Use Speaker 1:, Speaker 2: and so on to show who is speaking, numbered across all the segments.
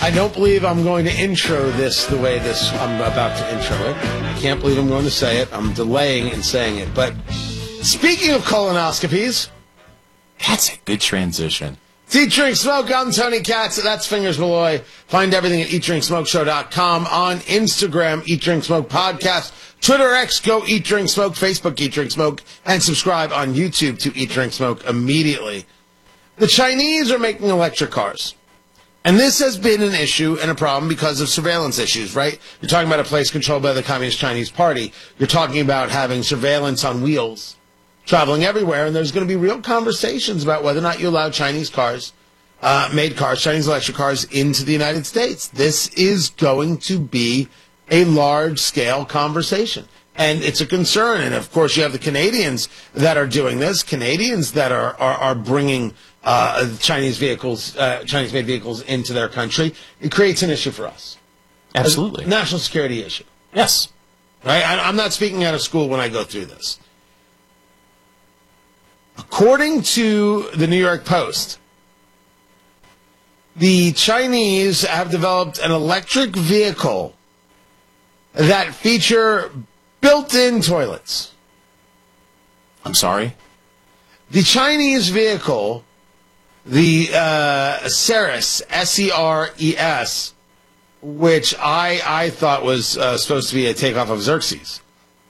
Speaker 1: I don't believe I'm going to intro this the way I'm about to intro it. I can't believe I'm going to say it. I'm delaying in saying it. But speaking of colonoscopies,
Speaker 2: that's a good transition.
Speaker 1: It's Eat, Drink, Smoke. I'm Tony Katz. That's Fingers Malloy. Find everything at EatDrinkSmokeShow.com. On Instagram, Eat, Drink, Smoke Podcast. Twitter X, go Eat, Drink, Smoke. Facebook, Eat, Drink, Smoke. And subscribe on YouTube to Eat, Drink, Smoke immediately. The Chinese are making electric cars. And this has been an issue and a problem because of surveillance issues, right? You're talking about a place controlled by the Communist Chinese Party. You're talking about having surveillance on wheels traveling everywhere, and there's going to be real conversations about whether or not you allow Chinese cars, Chinese electric cars into the United States. This is going to be a large-scale conversation. And it's a concern. And, of course, you have the Canadians that are doing this, Canadians that are bringing Chinese-made vehicles into their country. It creates an issue for us.
Speaker 2: Absolutely.
Speaker 1: A national security issue.
Speaker 2: Yes.
Speaker 1: Right? I'm not speaking out of school when I go through this. According to the New York Post, the Chinese have developed an electric vehicle that feature built-in toilets.
Speaker 2: I'm sorry?
Speaker 1: The Chinese vehicle, the Ceres, S-E-R-E-S, which I thought was supposed to be a takeoff of Xerxes.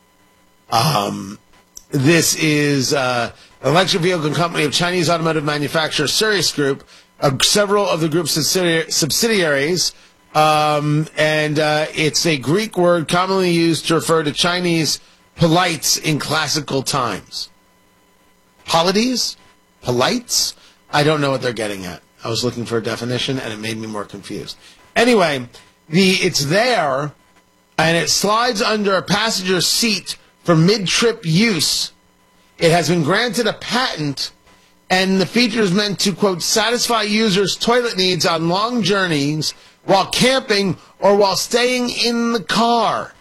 Speaker 1: This is an electric vehicle company of Chinese automotive manufacturer Ceres Group, several of the group's subsidiaries, and it's a Greek word commonly used to refer to Chinese polites in classical times. Polities? Polites? I don't know what they're getting at. I was looking for a definition, and it made me more confused. Anyway, it's there, and it slides under a passenger seat for mid-trip use. It has been granted a patent, and the feature is meant to, quote, satisfy users' toilet needs on long journeys while camping or while staying in the car.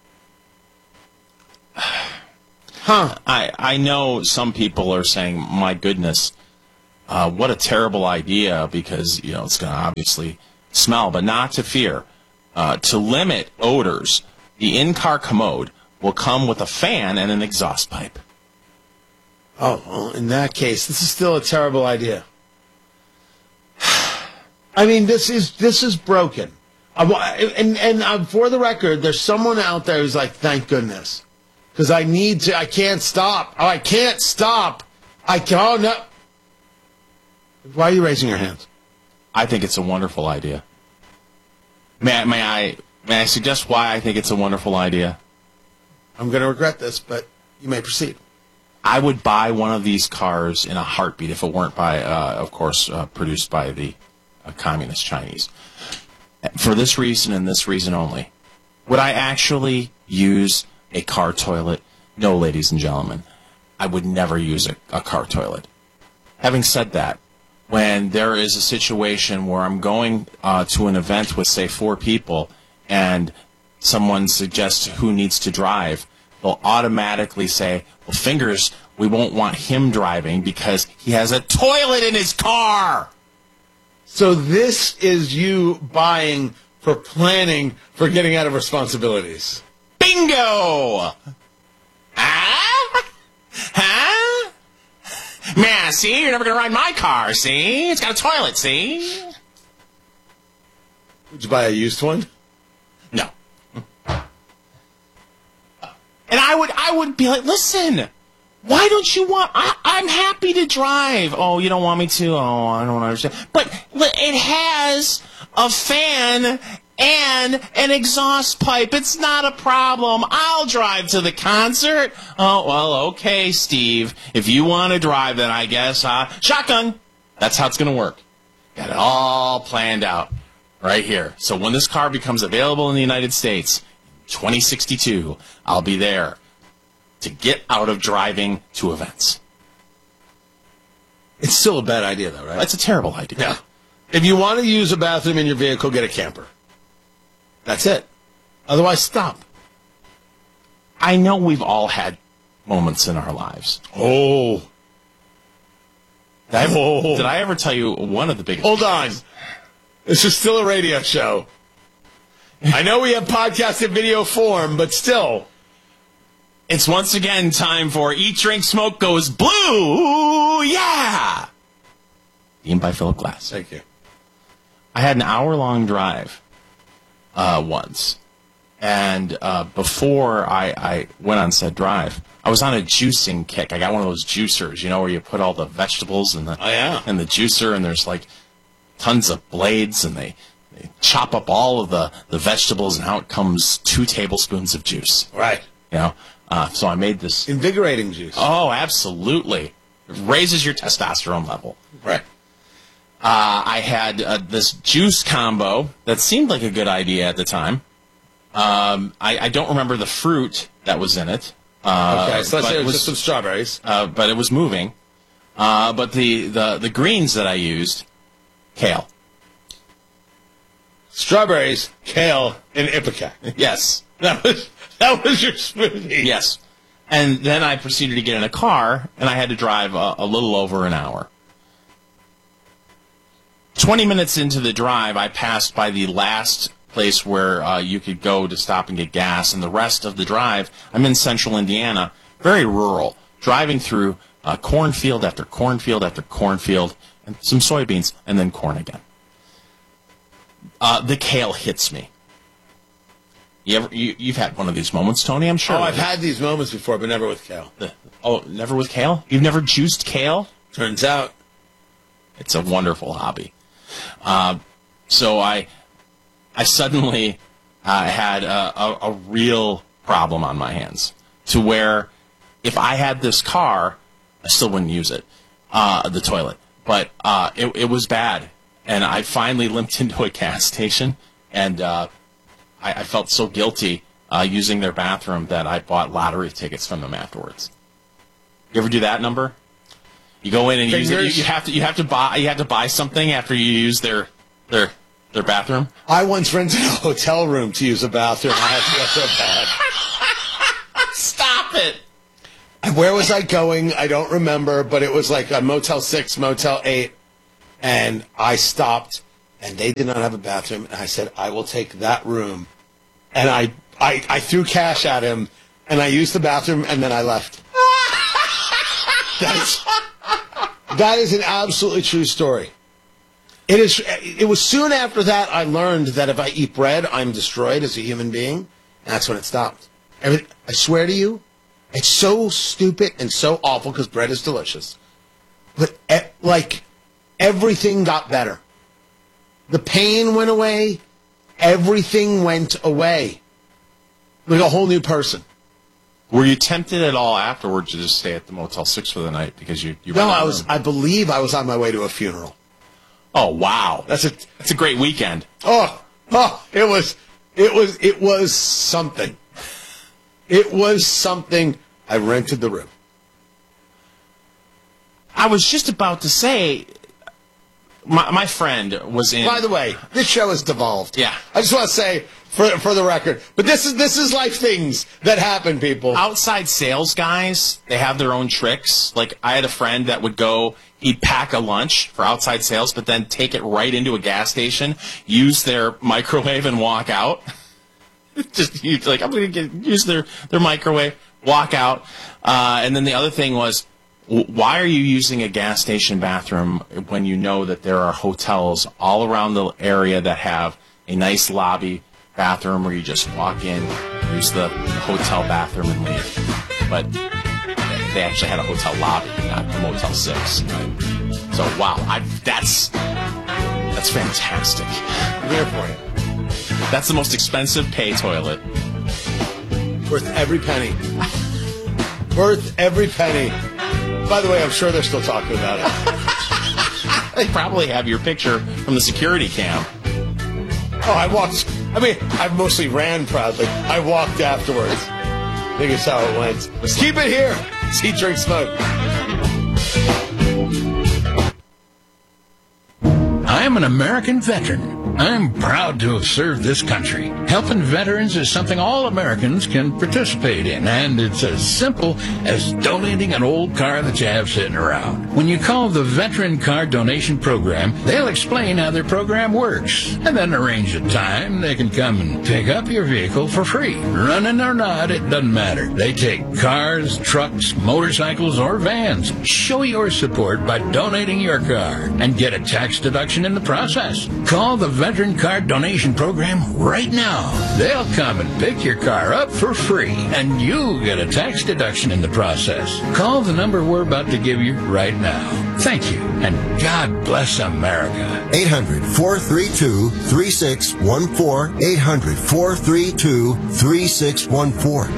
Speaker 1: Huh.
Speaker 2: I know some people are saying, my goodness, what a terrible idea, because, it's going to obviously smell, but not to fear. To limit odors, the in-car commode will come with a fan and an exhaust pipe.
Speaker 1: Oh, well, in that case, this is still a terrible idea. I mean, this is broken. And for the record, there's someone out there who's like, thank goodness. Because I can't stop. Oh, I can't stop. Oh, no. Why are you raising your hands?
Speaker 2: I think it's a wonderful idea. May I suggest why I think it's a wonderful idea?
Speaker 1: I'm going to regret this, but you may proceed.
Speaker 2: I would buy one of these cars in a heartbeat if it weren't produced by the Communist Chinese. For this reason and this reason only. Would I actually use a car toilet? No, ladies and gentlemen. I would never use a car toilet. Having said that, when there is a situation where I'm going to an event with, say, 4 people, and someone suggests who needs to drive, they'll automatically say, well, Fingers, we won't want him driving because he has a toilet in his car.
Speaker 1: So this is you buying for planning for getting out of responsibilities.
Speaker 2: Bingo! Huh? Man, see, you're never going to ride my car, see? It's got a toilet, see?
Speaker 1: Would you buy a used one?
Speaker 2: No. And I would be like, listen, why don't you want... I'm happy to drive. Oh, you don't want me to? Oh, I don't understand. But it has a fan and an exhaust pipe. It's not a problem. I'll drive to the concert. Oh, well, okay, Steve. If you want to drive, then I guess, shotgun. That's how it's going to work. Got it all planned out right here. So when this car becomes available in the United States, 2062, I'll be there to get out of driving to events.
Speaker 1: It's still a bad idea, though, right?
Speaker 2: That's a terrible idea.
Speaker 1: Yeah. If you want to use a bathroom in your vehicle, get a camper. That's it. Otherwise, stop.
Speaker 2: I know we've all had moments in our lives.
Speaker 1: Oh.
Speaker 2: Did I ever tell you one of the biggest...
Speaker 1: Hold on. This is still a radio show. I know we have podcast in video form, but still.
Speaker 2: It's once again time for Eat, Drink, Smoke Goes Blue. Yeah! Themed by Philip Glass.
Speaker 1: Thank you.
Speaker 2: I had an hour-long drive once. And before I went on said drive, I was on a juicing kick. I got one of those juicers, you know, where you put all the vegetables in the in the juicer, and there's like tons of blades, and they chop up all of the vegetables, and out comes 2 tablespoons of juice.
Speaker 1: Right.
Speaker 2: You know, so I made this
Speaker 1: invigorating juice.
Speaker 2: Oh, absolutely! It raises your testosterone level.
Speaker 1: Right.
Speaker 2: I had this juice combo that seemed like a good idea at the time. I don't remember the fruit that was in it.
Speaker 1: Okay, so let's say it was just some strawberries.
Speaker 2: But it was moving. But the greens that I used, kale.
Speaker 1: Strawberries, kale, and ipecac.
Speaker 2: Yes.
Speaker 1: That was your smoothie.
Speaker 2: Yes. And then I proceeded to get in a car, and I had to drive a little over an hour. 20 minutes into the drive, I passed by the last place where you could go to stop and get gas, and the rest of the drive, I'm in central Indiana, very rural, driving through cornfield after cornfield after cornfield, and some soybeans, and then corn again. The kale hits me. You've had one of these moments, Tony, I'm sure.
Speaker 1: Oh, I've had these moments before, but never with kale.
Speaker 2: Never with kale? You've never juiced kale?
Speaker 1: Turns out.
Speaker 2: It's a wonderful hobby. So I suddenly had a real problem on my hands, to where if I had this car, I still wouldn't use it, the toilet. But it was bad, and I finally limped into a gas station, and I felt so guilty using their bathroom that I bought lottery tickets from them afterwards. You ever do that, number? You go in and use it. You have to buy something after you use their bathroom.
Speaker 1: I once rented a hotel room to use a bathroom. I had to go so bad.
Speaker 2: Stop it.
Speaker 1: And where was I going? I don't remember, but it was like a Motel 6, Motel 8, and I stopped, and they did not have a bathroom, and I said, I will take that room. And I threw cash at him, and I used the bathroom, and then I left. That is an absolutely true story. It was soon after that I learned that if I eat bread, I'm destroyed as a human being. That's when it stopped. I swear to you, it's so stupid and so awful because bread is delicious. But, everything got better. The pain went away. Everything went away. Like a whole new person.
Speaker 2: Were you tempted at all afterwards to just stay at the Motel 6 for the night because you
Speaker 1: No, I believe I was on my way to a funeral.
Speaker 2: Oh, wow. That's a great weekend.
Speaker 1: It was something. It was something. I rented the room.
Speaker 2: I was just about to say, my friend was in.
Speaker 1: By the way, this show has devolved.
Speaker 2: Yeah.
Speaker 1: I just want to say, for the record, but this is life things that happen, people.
Speaker 2: Outside sales guys, they have their own tricks. Like, I had a friend that would go, he'd pack a lunch for outside sales, but then take it right into a gas station, use their microwave, and walk out. Just, like, I'm going to use their microwave, walk out. And then the other thing was, why are you using a gas station bathroom when you know that there are hotels all around the area that have a nice lobby bathroom where you just walk in, use the hotel bathroom, and leave? But they actually had a hotel lobby, not a Motel 6. So, wow, that's fantastic.
Speaker 1: I'm here for you.
Speaker 2: That's the most expensive pay toilet.
Speaker 1: Worth every penny. Worth every penny. By the way, I'm sure they're still talking about it.
Speaker 2: They probably have your picture from the security cam.
Speaker 1: I mostly ran proudly. I walked afterwards. I think it's how it went. Let's keep it here. It's Eat, Drink, Smoke.
Speaker 3: I am an American veteran. I'm proud to have served this country. Helping veterans is something all Americans can participate in, and it's as simple as donating an old car that you have sitting around. When you call the Veteran Car Donation Program, they'll explain how their program works, and then arrange a time they can come and pick up your vehicle for free. Running or not, it doesn't matter. They take cars, trucks, motorcycles, or vans. Show your support by donating your car and get a tax deduction in the process. Call the Veteran Car Donation Program right now. They'll come and pick your car up for free, and you get a tax deduction in the process. Call the number we're about to give you right now. Thank you, and God bless America.
Speaker 4: 800-432-3614. 800-432-3614.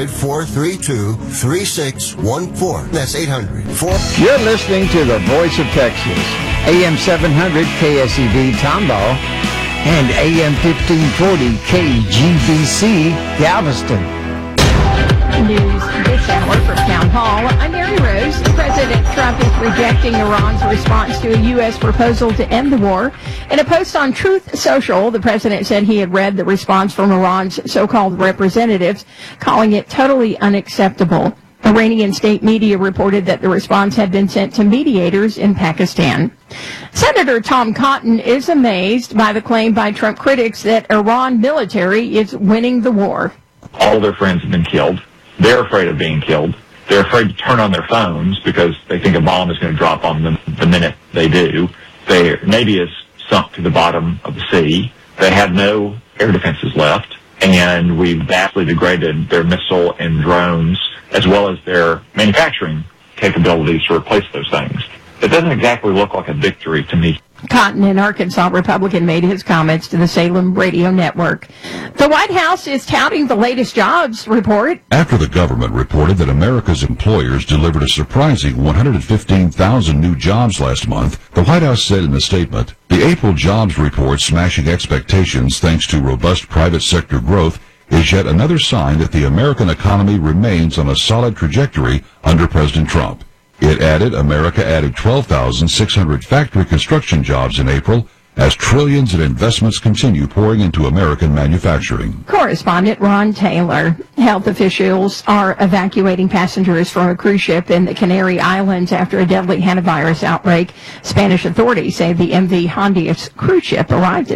Speaker 4: 800-432-3614. That's 800-4...
Speaker 5: You're listening to the Voice of Texas, AM 700 KSEV Tomball and AM 1540 KGBC Galveston.
Speaker 6: News this hour from Town Hall. I'm Mary Rose. President Trump is rejecting Iran's response to a U.S. proposal to end the war. In a post on Truth Social, the president said he had read the response from Iran's so-called representatives, calling it totally unacceptable. Iranian state media reported that the response had been sent to mediators in Pakistan. Senator Tom Cotton is amazed by the claim by Trump critics that Iran military is winning the war.
Speaker 7: All their friends have been killed. They're afraid of being killed. They're afraid to turn on their phones because they think a bomb is going to drop on them the minute they do. Their Navy is sunk to the bottom of the sea. They have no air defenses left, and we've vastly degraded their missile and drones as well as their manufacturing capabilities to replace those things. It doesn't exactly look like a victory to me.
Speaker 6: Cotton, an Arkansas Republican, made his comments to the Salem Radio Network. The White House is touting the latest jobs report.
Speaker 8: After the government reported that America's employers delivered a surprising 115,000 new jobs last month, the White House said in a statement, the April jobs report smashing expectations thanks to robust private sector growth is yet another sign that the American economy remains on a solid trajectory under President Trump. It added America added 12,600 factory construction jobs in April as trillions in investments continue pouring into American manufacturing.
Speaker 6: Correspondent Ron Taylor. Health officials are evacuating passengers from a cruise ship in the Canary Islands after a deadly hantavirus outbreak. Spanish authorities say the MV Hondias cruise ship arrived at